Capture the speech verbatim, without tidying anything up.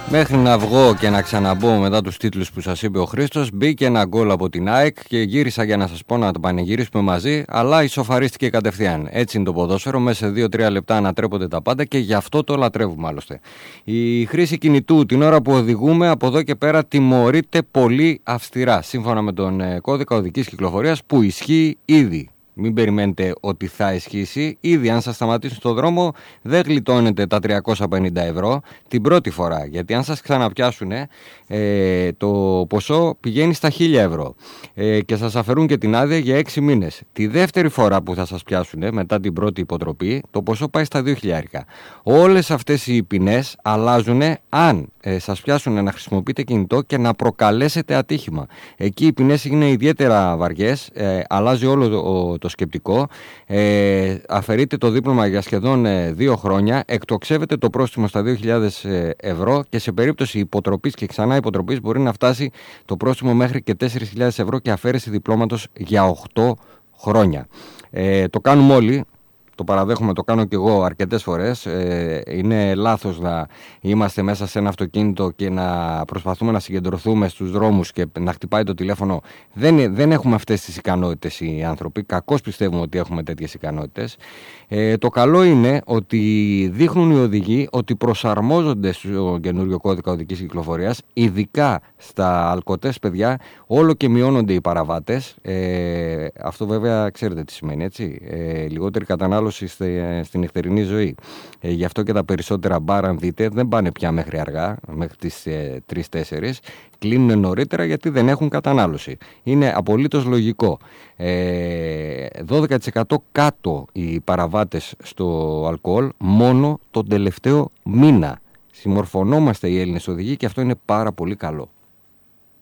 Μέχρι να βγω και να ξαναμπω μετά τους τίτλους που σας είπε ο Χρήστος, μπήκε ένα γκολ από την ΑΕΚ και γύρισα για να σας πω να το πανηγυρίσουμε μαζί, αλλά ισοφαρίστηκε κατευθείαν. Έτσι είναι το ποδόσφαιρο, μέσα σε δύο τρία λεπτά ανατρέπονται τα πάντα και γι' αυτό το λατρεύουμε άλλωστε. Η χρήση κινητού την ώρα που οδηγούμε από εδώ και πέρα τιμωρείται πολύ αυστηρά, σύμφωνα με τον κώδικα οδικής κυκλοφορίας που ισχύει ήδη. Μην περιμένετε ότι θα ισχύσει. Ήδη αν σας σταματήσουν στον δρόμο δεν γλιτώνετε τα τριακόσια πενήντα ευρώ την πρώτη φορά. Γιατί αν σας ξαναπιάσουν ε, το ποσό πηγαίνει στα χίλια ευρώ ε, και σας αφαιρούν και την άδεια για έξι μήνες. Τη δεύτερη φορά που θα σας πιάσουν μετά την πρώτη υποτροπή το ποσό πάει στα δύο χιλιάρικα. Όλες αυτές οι ποινές αλλάζουν αν ε, σας πιάσουν να χρησιμοποιείτε κινητό και να προκαλέσετε ατύχημα. Εκεί οι ποινές είναι ιδιαίτερα βαριές, ε, αλλάζει όλο το, το σκεπτικό, ε, αφαιρείτε το δίπλωμα για σχεδόν ε, δύο χρόνια, εκτοξεύετε το πρόστιμο στα δύο χιλιάδες ευρώ και σε περίπτωση υποτροπής και ξανά υποτροπής μπορεί να φτάσει το πρόστιμο μέχρι και τέσσερις χιλιάδες ευρώ και αφαίρεση διπλώματος για οκτώ χρόνια. Ε, το κάνουμε όλοι. Το παραδέχομαι, το κάνω και εγώ αρκετές φορές. Ε, είναι λάθος να είμαστε μέσα σε ένα αυτοκίνητο και να προσπαθούμε να συγκεντρωθούμε στους δρόμους και να χτυπάει το τηλέφωνο. Δεν, δεν έχουμε αυτές τις ικανότητες οι άνθρωποι. Κακώς πιστεύουμε ότι έχουμε τέτοιες ικανότητες. Ε, το καλό είναι ότι δείχνουν οι οδηγοί ότι προσαρμόζονται στο καινούριο κώδικα οδικής κυκλοφορίας, ειδικά στα αλκοτές παιδιά, όλο και μειώνονται οι παραβάτες. Ε, αυτό βέβαια ξέρετε τι σημαίνει, έτσι. Ε, λιγότερη κατανάλωση στην νυχτερινή ζωή. Ε, γι' αυτό και τα περισσότερα μπαρ, αν δείτε, δεν πάνε πια μέχρι αργά, μέχρι τις ε, τρεις τέσσερις. Κλείνουν νωρίτερα γιατί δεν έχουν κατανάλωση. Είναι απολύτως λογικό. Ε, δώδεκα τοις εκατό κάτω οι παραβάτες στο αλκοόλ μόνο τον τελευταίο μήνα. Συμμορφωνόμαστε οι Έλληνες οδηγοί και αυτό είναι πάρα πολύ καλό.